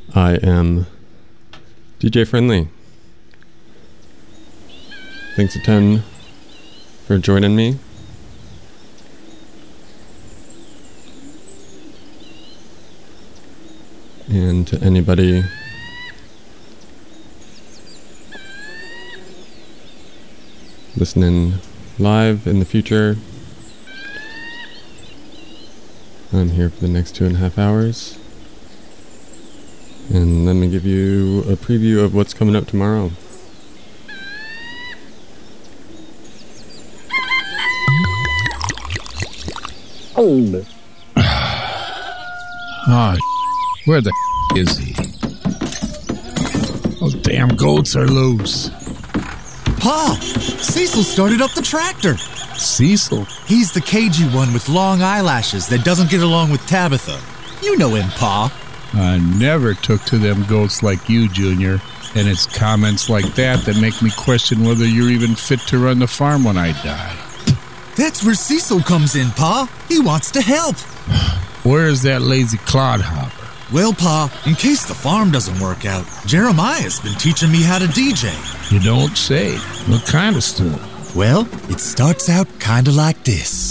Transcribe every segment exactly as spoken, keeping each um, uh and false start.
I am D J Friendly. Thanks a ton for joining me. And to anybody listening live in the future, I'm here for the next two and a half hours. And let me give you a preview of what's coming up tomorrow. Oh, oh where the f- is he? Those damn goats are loose. Pa, Cecil started up the tractor. Cecil? He's the cagey one with long eyelashes that doesn't get along with Tabitha. You know him, Pa. I never took to them goats like you, Junior. And it's comments like that that make me question whether you're even fit to run the farm when I die. That's where Cecil comes in, Pa. He wants to help. Where is that lazy clodhopper? Well, Pa, in case the farm doesn't work out, Jeremiah's been teaching me how to D J. You don't say. What kind of stuff? Well, it starts out kind of like this.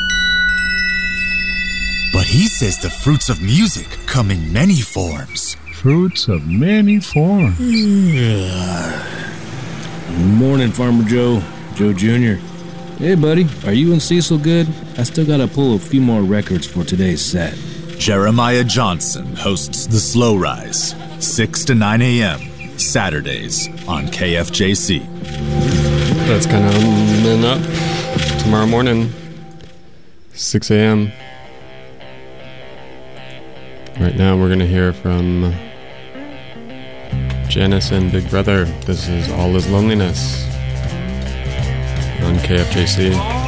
But he says the fruits of music come in many forms. Fruits of many forms. Morning, Farmer Joe. Joe Junior Hey, buddy, are you and Cecil good? I still gotta pull a few more records for today's set. Jeremiah Johnson hosts The Slow Rise, six to nine a.m., Saturdays on K F J C. That's kind of coming up tomorrow morning, six a.m. Right now we're going to hear from Janice and Big Brother. This is All Is Loneliness on K F J C.